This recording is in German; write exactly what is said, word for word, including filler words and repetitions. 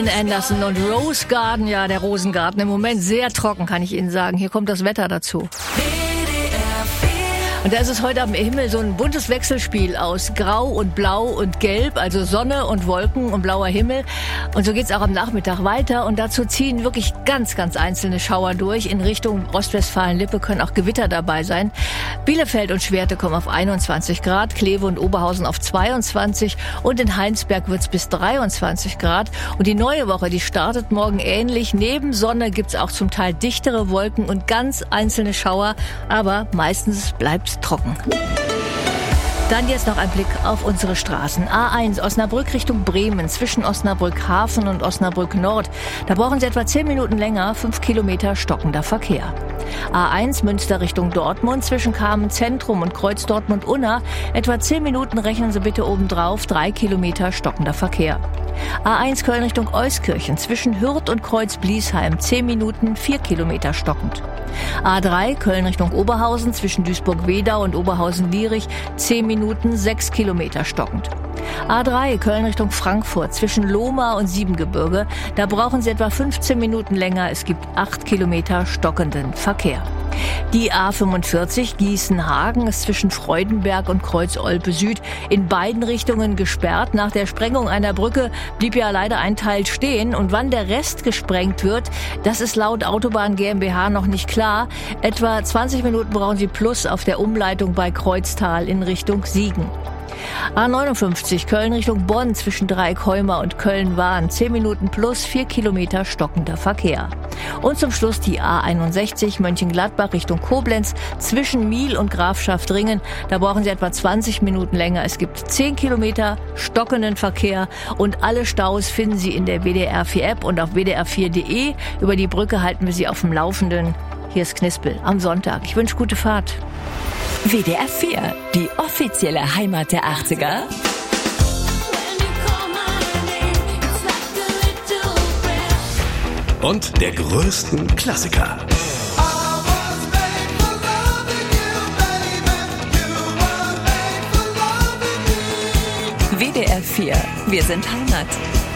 Anderson und Rose Garden, ja, der Rosengarten. Im Moment sehr trocken, kann ich Ihnen sagen. Hier kommt das Wetter dazu. Und da ist es heute am Himmel so ein buntes Wechselspiel aus Grau und Blau und Gelb, also Sonne und Wolken und blauer Himmel. Und so geht's auch am Nachmittag weiter. Und dazu ziehen wirklich ganz, ganz einzelne Schauer durch. In Richtung Ostwestfalen-Lippe können auch Gewitter dabei sein. Bielefeld und Schwerte kommen auf einundzwanzig Grad, Kleve und Oberhausen auf zweiundzwanzig und in Heinsberg wird's bis dreiundzwanzig Grad. Und die neue Woche, die startet morgen ähnlich. Neben Sonne gibt's auch zum Teil dichtere Wolken und ganz einzelne Schauer. Aber meistens bleibt's trocken. Dann jetzt noch ein Blick auf unsere Straßen. A eins Osnabrück Richtung Bremen, zwischen Osnabrück Hafen und Osnabrück Nord. Da brauchen Sie etwa zehn Minuten länger, fünf Kilometer stockender Verkehr. A eins Münster Richtung Dortmund, zwischen Kamen Zentrum und Kreuz Dortmund-Unna. Etwa zehn Minuten rechnen Sie bitte obendrauf, drei Kilometer stockender Verkehr. A eins Köln Richtung Euskirchen, zwischen Hürth und Kreuz Bliesheim, zehn Minuten, vier Kilometer stockend. A drei Köln Richtung Oberhausen, zwischen Duisburg-Wedau und Oberhausen-Lierich, zehn Minuten, sechs Kilometer stockend. A drei Köln Richtung Frankfurt, zwischen Lohmar und Siebengebirge, da brauchen Sie etwa fünfzehn Minuten länger, es gibt acht Kilometer stockenden Verkehr. Die A fünfundvierzig Gießen-Hagen ist zwischen Freudenberg und Kreuz-Olpe Süd in beiden Richtungen gesperrt. Nach der Sprengung einer Brücke blieb ja leider ein Teil stehen. Und wann der Rest gesprengt wird, das ist laut Autobahn GmbH noch nicht klar. Etwa zwanzig Minuten brauchen Sie plus auf der Umleitung bei Kreuztal in Richtung Siegen. A neunundfünfzig Köln Richtung Bonn, zwischen Dreieckheuma und Köln-Wahn, zehn Minuten plus, vier Kilometer stockender Verkehr. Und zum Schluss die A einundsechzig Mönchengladbach Richtung Koblenz, zwischen Miel und Grafschaft-Ringen. Da brauchen Sie etwa zwanzig Minuten länger. Es gibt zehn Kilometer stockenden Verkehr und alle Staus finden Sie in der W D R vier App und auf w d r vier punkt d e. Über die Brücke halten wir Sie auf dem Laufenden. Hier ist Knispel am Sonntag. Ich wünsche gute Fahrt. W D R vier, die offizielle Heimat der achtziger. Und der größten Klassiker. W D R vier, wir sind Heimat.